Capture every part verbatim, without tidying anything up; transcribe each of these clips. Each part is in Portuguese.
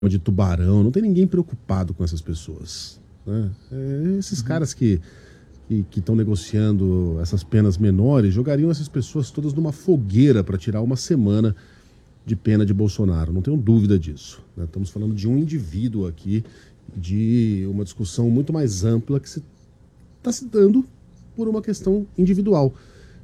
de tubarão, não tem ninguém preocupado com essas pessoas, né? É, esses uhum. caras que que estão negociando essas penas menores jogariam essas pessoas todas numa fogueira para tirar uma semana de pena de Bolsonaro, não tenho dúvida disso, né? Estamos falando de um indivíduo aqui, de uma discussão muito mais ampla que se está se dando por uma questão individual.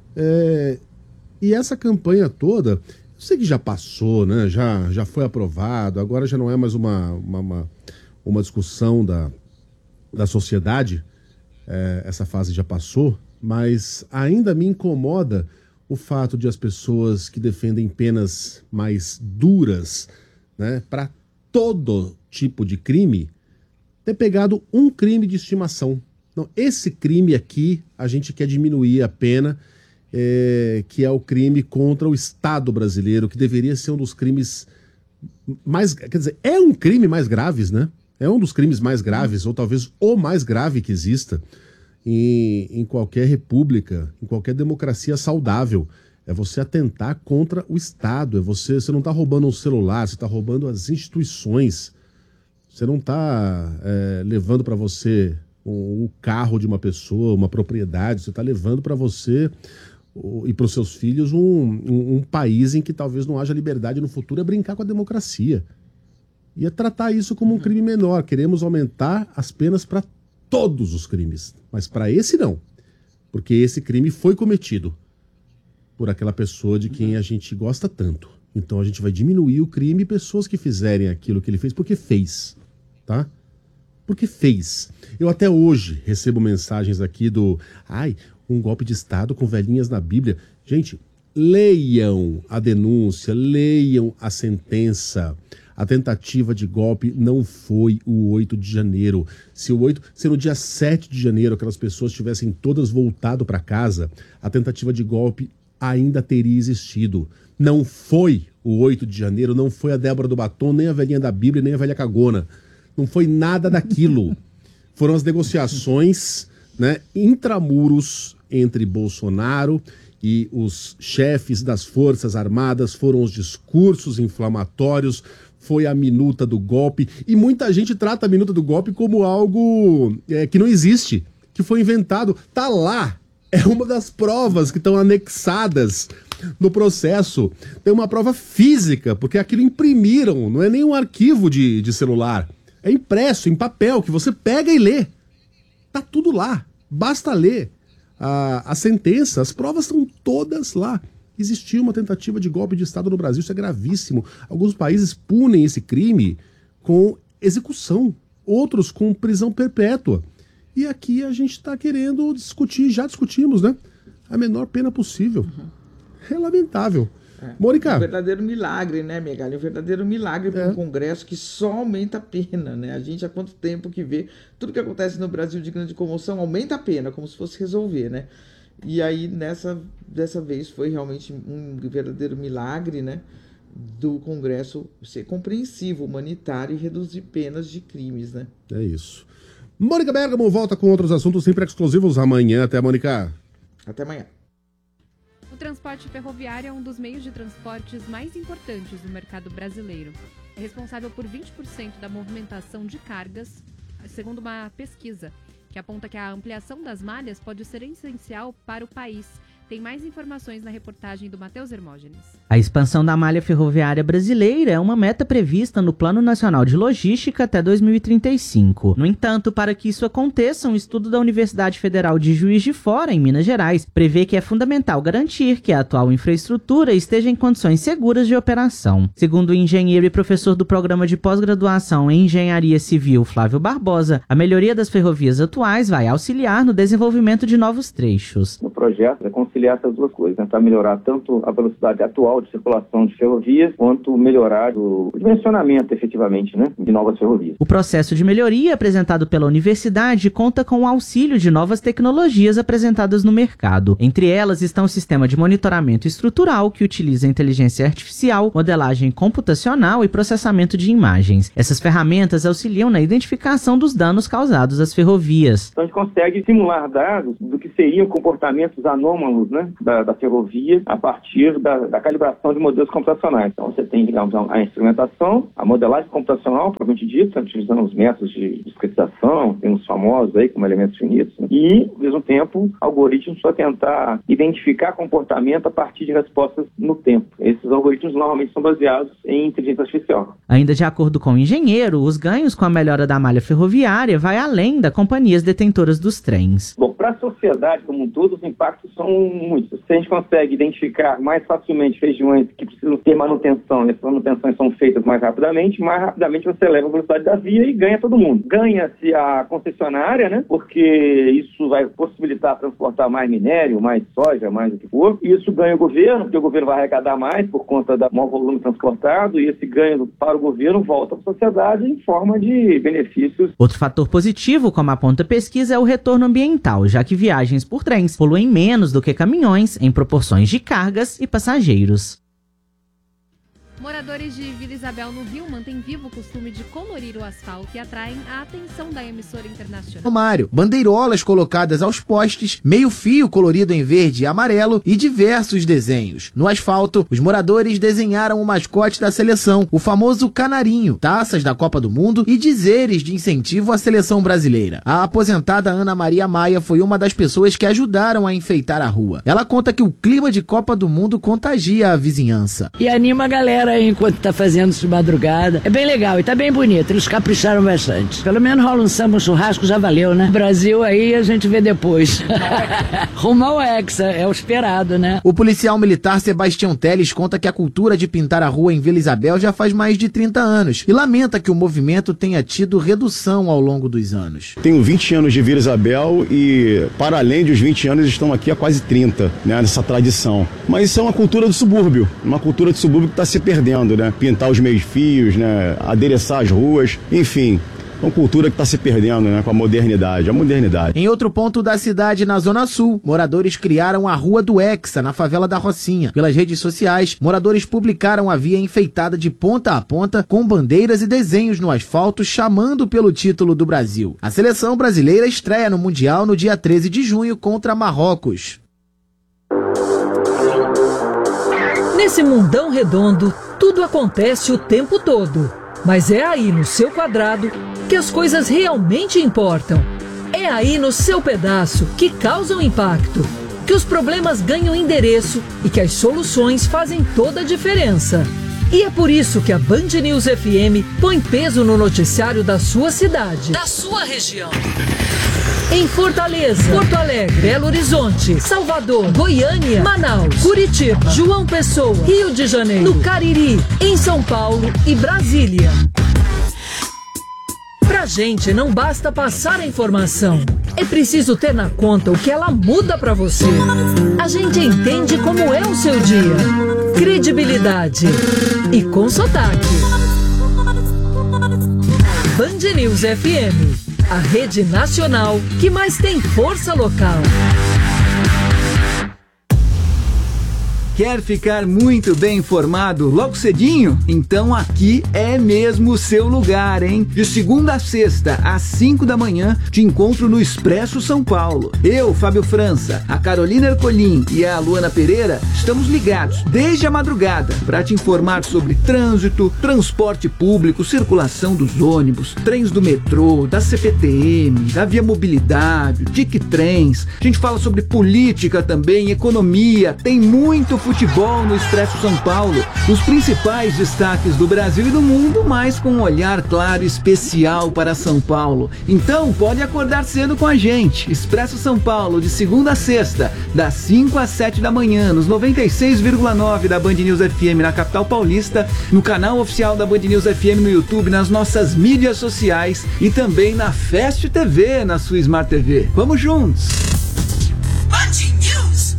É, e essa campanha toda, eu sei que já passou, né? já, já foi aprovado, agora já não é mais uma, uma, uma, uma discussão da, da sociedade, é, essa fase já passou, mas ainda me incomoda o fato de as pessoas que defendem penas mais duras, né, para todo tipo de crime, ter pegado um crime de estimação. Não, esse crime aqui, a gente quer diminuir a pena, é, que é o crime contra o Estado brasileiro, que deveria ser um dos crimes mais... Quer dizer, é um crime mais graves, né? É um dos crimes mais graves, ou talvez o mais grave que exista em, em qualquer república, em qualquer democracia saudável. É você atentar contra o Estado. É você, você não está roubando um celular, você está roubando as instituições. Você não está é, levando para você o, o carro de uma pessoa, uma propriedade. Você está levando para você o, e para os seus filhos um, um, um país em que talvez não haja liberdade no futuro. É brincar com a democracia. E é tratar isso como um crime menor. Queremos aumentar as penas para todos os crimes. Mas para esse não. Porque esse crime foi cometido por aquela pessoa de quem a gente gosta tanto. Então a gente vai diminuir o crime e pessoas que fizerem aquilo que ele fez porque fez, tá? Porque fez. Eu até hoje recebo mensagens aqui do... Ai, um golpe de Estado com velhinhas na Bíblia. Gente, leiam a denúncia, leiam a sentença. A tentativa de golpe não foi o oito de janeiro. Se, o oito, se no dia sete de janeiro aquelas pessoas tivessem todas voltado para casa, a tentativa de golpe ainda teria existido. Não foi o oito de janeiro, não foi a Débora do Batom, nem a velhinha da Bíblia, nem a velha cagona. Não foi nada daquilo. Foram as negociações, né, intramuros entre Bolsonaro e os chefes das Forças Armadas, foram os discursos inflamatórios, foi a minuta do golpe, e muita gente trata a minuta do golpe como algo é, que não existe, que foi inventado. Tá lá, é uma das provas que estão anexadas no processo. Tem uma prova física, porque aquilo imprimiram, não é nem um arquivo de, de celular, é impresso em papel, que você pega e lê. Tá tudo lá, basta ler a, a sentença, as provas estão todas lá. Existiu uma tentativa de golpe de Estado no Brasil, isso é gravíssimo. Alguns países punem esse crime com execução, outros com prisão perpétua. E aqui a gente está querendo discutir, já discutimos, né? A menor pena possível. Uhum. É lamentável. É, Mônica. Um verdadeiro milagre, né, Megali? Um verdadeiro milagre para um é. Congresso que só aumenta a pena, né? A gente há quanto tempo que vê tudo que acontece no Brasil de grande comoção, aumenta a pena, como se fosse resolver, né? E aí, nessa, dessa vez, foi realmente um verdadeiro milagre, né, do Congresso ser compreensivo, humanitário e reduzir penas de crimes, né? É isso. Mônica Bergamo volta com outros assuntos sempre exclusivos amanhã. Até, Mônica. Até amanhã. O transporte ferroviário é um dos meios de transportes mais importantes do mercado brasileiro. É responsável por vinte por cento da movimentação de cargas, segundo uma pesquisa que aponta que a ampliação das malhas pode ser essencial para o país. Tem mais informações na reportagem do Matheus Hermógenes. A expansão da malha ferroviária brasileira é uma meta prevista no Plano Nacional de Logística até dois mil e trinta e cinco. No entanto, para que isso aconteça, um estudo da Universidade Federal de Juiz de Fora, em Minas Gerais, prevê que é fundamental garantir que a atual infraestrutura esteja em condições seguras de operação. Segundo o engenheiro e professor do programa de pós-graduação em Engenharia Civil, Flávio Barbosa, a melhoria das ferrovias atuais vai auxiliar no desenvolvimento de novos trechos. O projeto é conciliar essas duas coisas, tentar melhorar tanto a velocidade atual de circulação de ferrovias, quanto melhorar o dimensionamento, efetivamente, né, de novas ferrovias. O processo de melhoria apresentado pela universidade conta com o auxílio de novas tecnologias apresentadas no mercado. Entre elas estão o sistema de monitoramento estrutural, que utiliza inteligência artificial, modelagem computacional e processamento de imagens. Essas ferramentas auxiliam na identificação dos danos causados às ferrovias. Então a gente consegue simular dados do que seriam comportamentos anômalos modelos, né, da, da ferrovia a partir da, da calibração de modelos computacionais. Então você tem, digamos, a instrumentação, a modelagem computacional, propriamente dita, utilizando os métodos de discretização, tem uns famosos aí como elementos finitos, né? E, ao mesmo tempo, algoritmos para tentar identificar comportamento a partir de respostas no tempo. Esses algoritmos normalmente são baseados em inteligência artificial. Ainda de acordo com o engenheiro, os ganhos com a melhora da malha ferroviária vai além das companhias detentoras dos trens. Bom, para a sociedade como um todo, os impactos são muitos. Se a gente consegue identificar mais facilmente regiões que precisam ter manutenção, e essas manutenções são feitas mais rapidamente, mais rapidamente você eleva a velocidade da via e ganha todo mundo. Ganha-se a concessionária, né? Porque isso vai possibilitar transportar mais minério, mais soja, mais o que for. E isso ganha o governo, porque o governo vai arrecadar mais por conta do maior volume transportado, e esse ganho para o governo volta para a sociedade em forma de benefícios. Outro fator positivo, como aponta a pesquisa, é o retorno ambiental, já que viagens por trens poluem menos do que caminhões em proporções de cargas e passageiros. Moradores de Vila Isabel, no Rio, mantêm vivo o costume de colorir o asfalto e atraem a atenção da emissora internacional. Mário, bandeirolas colocadas aos postes, meio fio colorido em verde e amarelo e diversos desenhos. No asfalto, os moradores desenharam o mascote da seleção, o famoso canarinho, taças da Copa do Mundo e dizeres de incentivo à seleção brasileira. A aposentada Ana Maria Maia foi uma das pessoas que ajudaram a enfeitar a rua. Ela conta que o clima de Copa do Mundo contagia a vizinhança. E anima a galera aí enquanto tá fazendo isso de madrugada. É bem legal e tá bem bonito, eles capricharam bastante. Pelo menos rola um samba, um churrasco, já valeu, né? Brasil aí a gente vê depois. Rumo ao Hexa, é o esperado, né? O policial militar Sebastião Teles conta que a cultura de pintar a rua em Vila Isabel já faz mais de trinta anos e lamenta que o movimento tenha tido redução ao longo dos anos. Tenho vinte anos de Vila Isabel e, para além dos vinte anos, estão aqui há quase trinta, né, nessa tradição. Mas isso é uma cultura do subúrbio, uma cultura do subúrbio que está se perdendo, né? Pintar os meios fios, né? Adereçar as ruas, enfim. É uma cultura que está se perdendo, né, com a modernidade, a modernidade. Em outro ponto da cidade, na Zona Sul, moradores criaram a Rua do Hexa, na favela da Rocinha. Pelas redes sociais, moradores publicaram a via enfeitada de ponta a ponta, com bandeiras e desenhos no asfalto, chamando pelo título do Brasil. A seleção brasileira estreia no Mundial no dia treze de junho contra Marrocos. Nesse mundão redondo, tudo acontece o tempo todo. Mas é aí no seu quadrado que as coisas realmente importam. É aí no seu pedaço que causam impacto, que os problemas ganham endereço e que as soluções fazem toda a diferença. E é por isso que a Band News F M põe peso no noticiário da sua cidade, da sua região. Em Fortaleza, Porto Alegre, Belo Horizonte, Salvador, Goiânia, Manaus, Curitiba, João Pessoa, Rio de Janeiro, no Cariri, em São Paulo e Brasília. Pra gente não basta passar a informação, é preciso ter na conta o que ela muda pra você. A gente entende como é o seu dia, credibilidade e com sotaque. Band News F M, a rede nacional que mais tem força local. Quer ficar muito bem informado logo cedinho? Então aqui é mesmo o seu lugar, hein? De segunda a sexta, às cinco da manhã, te encontro no Expresso São Paulo. Eu, Fábio França, a Carolina Ercolim e a Luana Pereira estamos ligados desde a madrugada para te informar sobre trânsito, transporte público, circulação dos ônibus, trens do metrô, da C P T M, da Via Mobilidade, Tic Trens. A gente fala sobre política também, economia, tem muito futebol no Expresso São Paulo, os principais destaques do Brasil e do mundo, mas com um olhar claro e especial para São Paulo. Então pode acordar cedo com a gente. Expresso São Paulo, de segunda a sexta, das cinco às sete da manhã, nos noventa e seis vírgula nove da Band News F M na capital paulista, no canal oficial da Band News F M no YouTube, nas nossas mídias sociais e também na Fast T V, na sua Smart T V. Vamos juntos! Band News!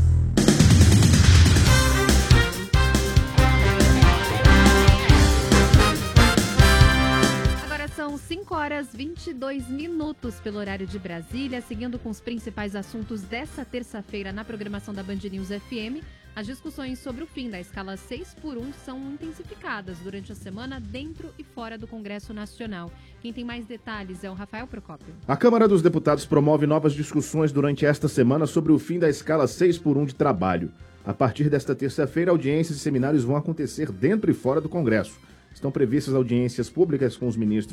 cinco horas e vinte e dois minutos pelo horário de Brasília, seguindo com os principais assuntos dessa terça-feira na programação da Band News F M. As discussões sobre o fim da escala seis por um são intensificadas durante a semana dentro e fora do Congresso Nacional. Quem tem mais detalhes é o Rafael Procópio. A Câmara dos Deputados promove novas discussões durante esta semana sobre o fim da escala seis por um de trabalho. A partir desta terça-feira, audiências e seminários vão acontecer dentro e fora do Congresso. Estão previstas audiências públicas com os ministros